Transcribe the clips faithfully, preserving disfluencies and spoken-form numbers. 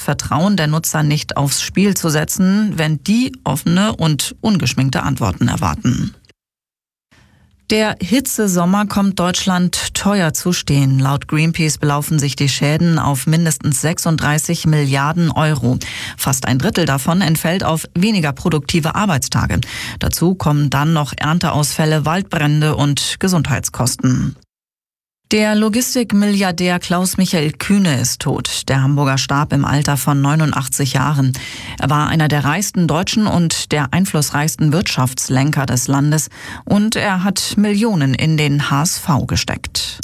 Vertrauen der Nutzer nicht aufs Spiel zu setzen, wenn die offene und ungeschminkte Antworten erwarten. Der Hitzesommer kommt Deutschland teuer zu stehen. Laut Greenpeace belaufen sich die Schäden auf mindestens sechsunddreißig Milliarden Euro. Fast ein Drittel davon entfällt auf weniger produktive Arbeitstage. Dazu kommen dann noch Ernteausfälle, Waldbrände und Gesundheitskosten. Der Logistikmilliardär Klaus-Michael Kühne ist tot. Der Hamburger starb im Alter von neunundachtzig Jahren. Er war einer der reichsten Deutschen und der einflussreichsten Wirtschaftslenker des Landes. Und er hat Millionen in den H S V gesteckt.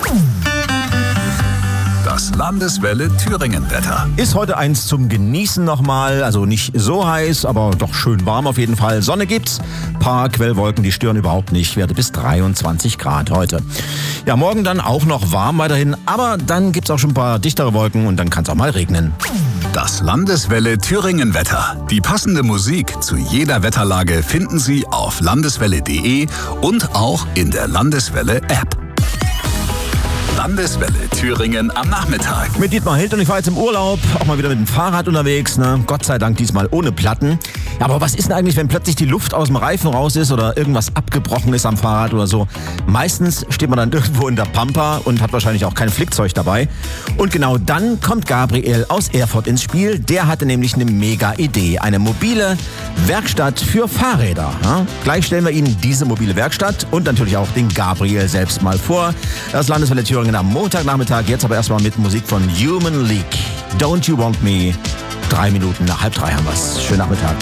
Das Landeswelle Thüringen-Wetter. Ist heute eins zum Genießen nochmal. Also nicht so heiß, aber doch schön warm auf jeden Fall. Sonne gibt's. Paar Quellwolken, die stören überhaupt nicht. Werte bis dreiundzwanzig Grad heute. Ja, morgen dann auch noch warm weiterhin. Aber dann gibt's auch schon ein paar dichtere Wolken und dann kann es auch mal regnen. Das Landeswelle Thüringen-Wetter. Die passende Musik zu jeder Wetterlage finden Sie auf landeswelle punkt de und auch in der Landeswelle-App. Landeswelle Thüringen am Nachmittag. Mit Dietmar Hild und ich war jetzt im Urlaub, auch mal wieder mit dem Fahrrad unterwegs, ne? Gott sei Dank diesmal ohne Platten. Ja, aber was ist denn eigentlich, wenn plötzlich die Luft aus dem Reifen raus ist oder irgendwas abgebrochen ist am Fahrrad oder so? Meistens steht man dann irgendwo in der Pampa und hat wahrscheinlich auch kein Flickzeug dabei. Und genau dann kommt Gabriel aus Erfurt ins Spiel. Der hatte nämlich eine mega Idee. Eine mobile Werkstatt für Fahrräder. Ja? Gleich stellen wir Ihnen diese mobile Werkstatt und natürlich auch den Gabriel selbst mal vor. Das Landeswelle Thüringen am Montagnachmittag. Jetzt aber erstmal mit Musik von Human League. Don't You Want Me. Drei Minuten nach halb drei haben wir's. Schönen Nachmittag.